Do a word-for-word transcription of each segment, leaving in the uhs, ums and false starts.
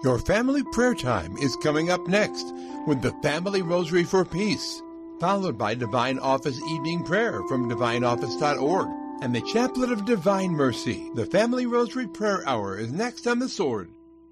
Your family prayer time is coming up next with the Family Rosary for Peace, followed by Divine Office Evening Prayer from divine office dot org and the Chaplet of Divine Mercy. The Family Rosary Prayer Hour is next on The Sword.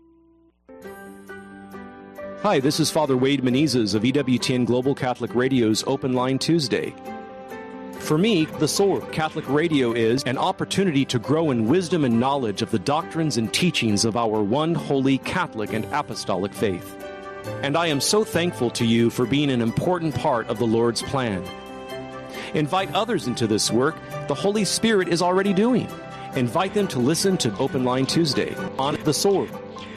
Hi, this is Father Wade Menezes of E W T N Global Catholic Radio's Open Line Tuesday. For me, The Sword Catholic Radio is an opportunity to grow in wisdom and knowledge of the doctrines and teachings of our one holy Catholic and apostolic faith. And I am so thankful to you for being an important part of the Lord's plan. Invite others into this work the Holy Spirit is already doing. Invite them to listen to Open Line Tuesday on The Sword.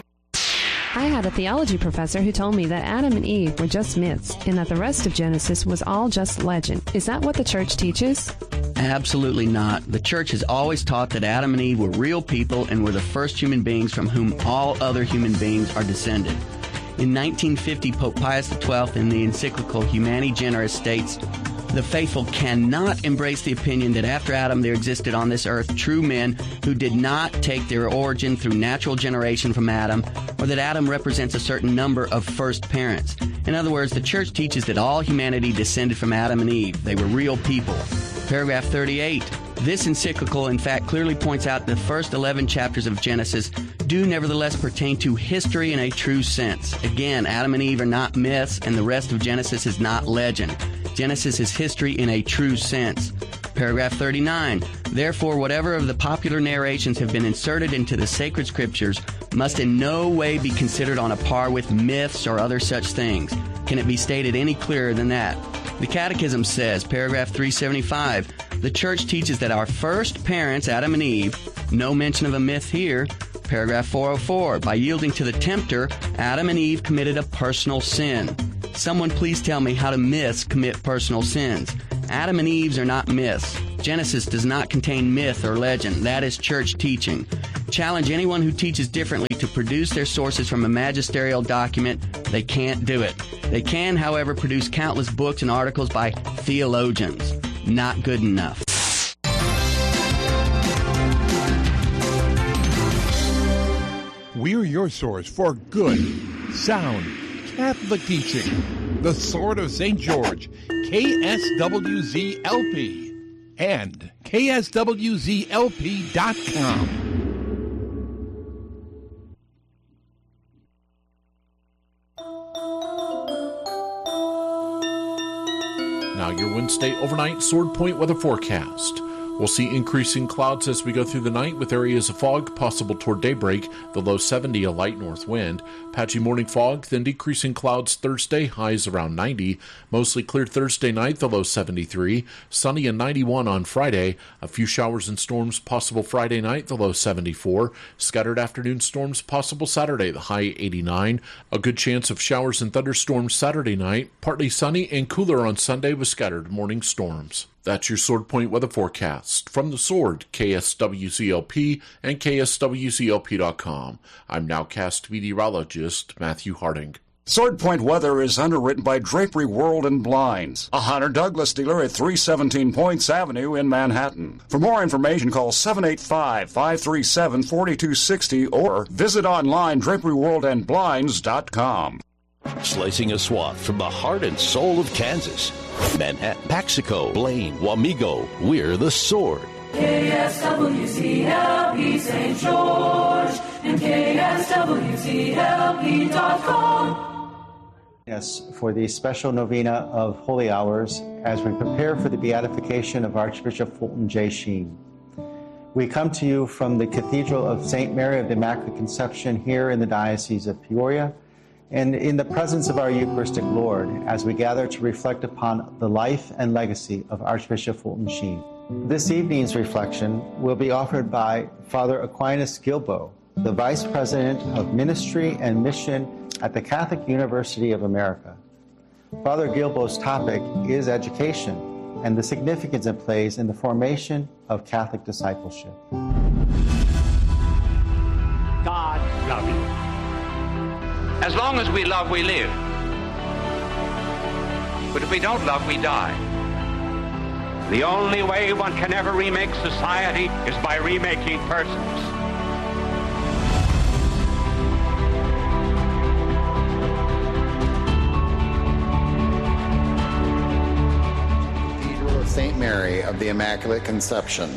I had a theology professor who told me that Adam and Eve were just myths and that the rest of Genesis was all just legend. Is that what the church teaches? Absolutely not. The church has always taught that Adam and Eve were real people and were the first human beings from whom all other human beings are descended. In nineteen fifty, Pope Pius the twelfth in the encyclical Humani Generis states, "The faithful cannot embrace the opinion that after Adam there existed on this earth true men who did not take their origin through natural generation from Adam, or that Adam represents a certain number of first parents." In other words, the church teaches that all humanity descended from Adam and Eve. They were real people. Paragraph thirty-eight. This encyclical, in fact, clearly points out the first eleven chapters of Genesis do nevertheless pertain to history in a true sense. Again, Adam and Eve are not myths, and the rest of Genesis is not legend. Genesis is history in a true sense. Paragraph thirty-nine. Therefore, whatever of the popular narrations have been inserted into the sacred scriptures must in no way be considered on a par with myths or other such things. Can it be stated any clearer than that? The Catechism says, paragraph three seventy-five, the Church teaches that our first parents, Adam and Eve, no mention of a myth here. Paragraph four oh four, by yielding to the tempter, Adam and Eve committed a personal sin. Someone please tell me how do myths commit personal sins? Adam and Eve's are not myths. Genesis does not contain myth or legend. That is church teaching. Challenge anyone who teaches differently to produce their sources from a magisterial document. They can't do it. They can, however, produce countless books and articles by theologians. Not good enough. We're your source for good, sound Catholic teaching. The Sword of Saint George, K S W Z L P, and K S W Z L P dot com. Now your Wednesday overnight Sword Point weather forecast. We'll see increasing clouds as we go through the night with areas of fog possible toward daybreak, the low seventy, a light north wind. Patchy morning fog, then decreasing clouds Thursday, highs around ninety. Mostly clear Thursday night, the low seventy-three. Sunny and ninety-one on Friday. A few showers and storms possible Friday night, the low seventy-four. Scattered afternoon storms possible Saturday, the high eighty-nine. A good chance of showers and thunderstorms Saturday night. Partly sunny and cooler on Sunday with scattered morning storms. That's your Sword Point weather forecast. From the Sword, K S W Z L P and K S W Z L P dot com. I'm nowcast meteorologist Matthew Harding. Sword Point weather is underwritten by Drapery World and Blinds, a Hunter Douglas dealer at three seventeen Points Avenue in Manhattan. For more information, call seven eight five, five three seven, four two six zero or visit online drapery world and blinds dot com. Slicing a swath from the heart and soul of Kansas. Manhattan, Paxico, Blaine, Wamego, we're the Sword. K S W Z L P Saint George and K S W Z L P dot com. Yes, for the special novena of Holy Hours as we prepare for the beatification of Archbishop Fulton J. Sheen. We come to you from the Cathedral of Saint Mary of the Immaculate Conception here in the Diocese of Peoria, and in the presence of our Eucharistic Lord as we gather to reflect upon the life and legacy of Archbishop Fulton Sheen. This evening's reflection will be offered by Father Aquinas Gilbo, the Vice President of Ministry and Mission at the Catholic University of America. Father Gilbo's topic is education and the significance it plays in the formation of Catholic discipleship. God love you. As long as we love, we live. But if we don't love, we die. The only way one can ever remake society is by remaking persons. the Immaculate Conception.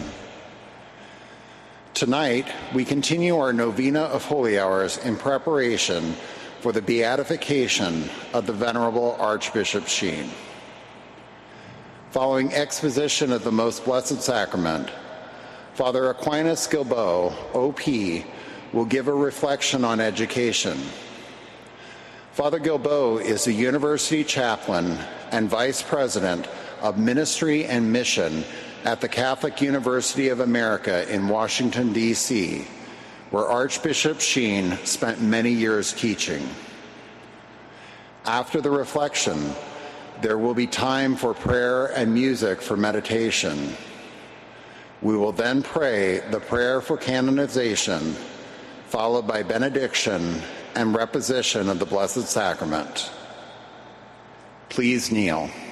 Tonight, we continue our Novena of Holy Hours in preparation for the beatification of the Venerable Archbishop Sheen. Following exposition of the Most Blessed Sacrament, Father Aquinas Gilbo, O P, will give a reflection on education. Father Gilbo is the University Chaplain and Vice President of Ministry and Mission at the Catholic University of America in Washington, D C, where Archbishop Sheen spent many years teaching. After the reflection, there will be time for prayer and music for meditation. We will then pray the prayer for canonization, followed by benediction and reposition of the Blessed Sacrament. Please kneel.